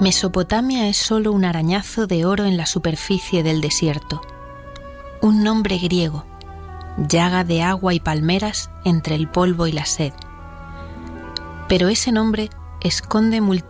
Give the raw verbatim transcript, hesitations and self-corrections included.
Mesopotamia es solo un arañazo de oro en la superficie del desierto. Un nombre griego, llaga de agua y palmeras entre el polvo y la sed. Pero ese nombre esconde multitud